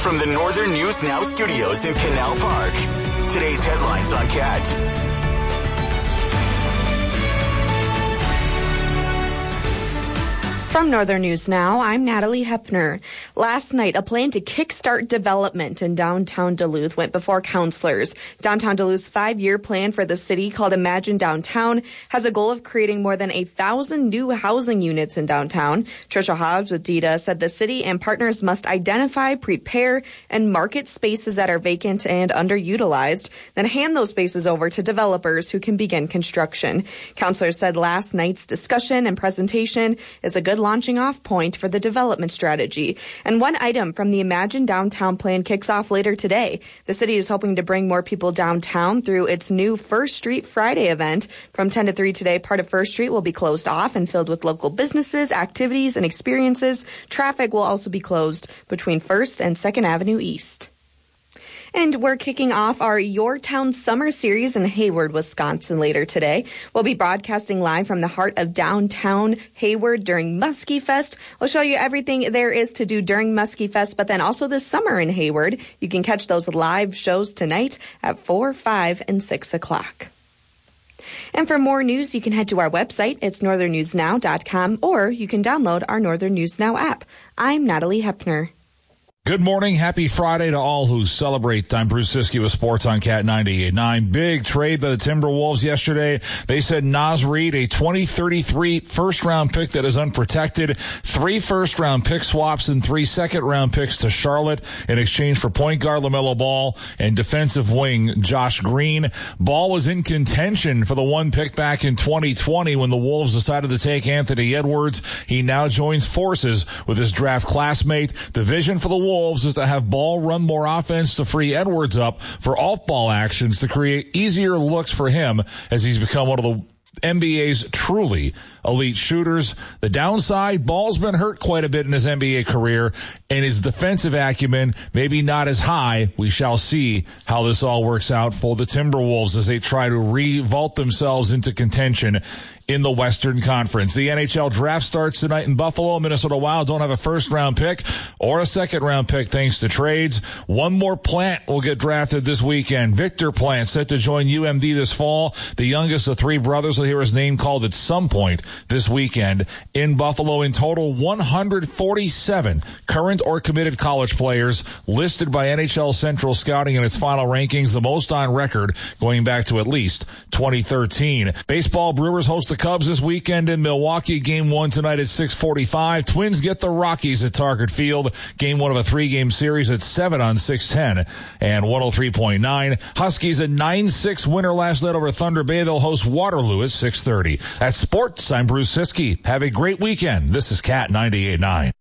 From the Northern News Now studios in Canal Park, today's headlines on CAT. From Northern News Now, I'm Natalie Hepner. Last night, a plan to kickstart development in downtown Duluth went before councilors. Downtown Duluth's 5-year plan for the city, called Imagine Downtown, has a goal of creating more than 1,000 new housing units in downtown. Tricia Hobbs with DITA said the city and partners must identify, prepare, and market spaces that are vacant and underutilized, then hand those spaces over to developers who can begin construction. Councilors said last night's discussion and presentation is a good launching off point for the development strategy. And one item from the Imagine Downtown plan kicks off later today. The city is hoping to bring more people downtown through its new First Street Friday event. From 10 to 3 today, part of First Street will be closed off and filled with local businesses, activities, and experiences. Traffic will also be closed between 1st and 2nd Avenue East. And we're kicking off our Your Town Summer Series in Hayward, Wisconsin later today. We'll be broadcasting live from the heart of downtown Hayward during Muskie Fest. We'll show you everything there is to do during Muskie Fest, but then also this summer in Hayward. You can catch those live shows tonight at 4, 5, and 6 o'clock. And for more news, you can head to our website. It's northernnewsnow.com, or you can download our Northern News Now app. I'm Natalie Hepner. Good morning. Happy Friday to all who celebrate. I'm Bruce Siskey with Sports on Cat 98.9. Big trade by the Timberwolves yesterday. They said Naz Reid, a 2033 first-round pick that is unprotected, 3 first-round pick swaps and 3 second-round picks to Charlotte in exchange for point guard LaMelo Ball and defensive wing Josh Green. Ball was in contention for the 1 pick back in 2020 when the Wolves decided to take Anthony Edwards. He now joins forces with his draft classmate. The vision for the Wolves is to have Ball run more offense to free Edwards up for off-ball actions to create easier looks for him as he's become one of the NBA's truly elite shooters. The downside, Ball's been hurt quite a bit in his NBA career, and his defensive acumen maybe not as high. We shall see how this all works out for the Timberwolves as they try to revault themselves into contention in the Western Conference. The NHL draft starts tonight in Buffalo. Minnesota Wild don't have a first-round pick or a second-round pick thanks to trades. One more Plant will get drafted this weekend. Victor Plant set to join UMD this fall. The youngest of 3 brothers will hear his name called at some point this weekend in Buffalo. In total, 147 current or committed college players listed by NHL Central Scouting in its final rankings, the most on record going back to at least 2013. Baseball, Brewers host the Cubs this weekend in Milwaukee. Game 1 tonight at 6:45. Twins get the Rockies at Target Field. Game 1 of a 3-game series at 7 on 610 and 103.9. Huskies a 9-6 winner last night over Thunder Bay. They'll host Waterloo at 6:30. That's sports. I'm Bruce Siskey. Have a great weekend. This is Cat 98.9.